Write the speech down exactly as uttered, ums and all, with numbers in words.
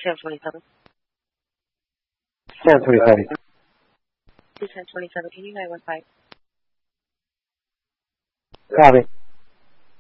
Sam twenty-seven. Sam twenty-seven. Sam twenty-seven, can you nine one five? Copy.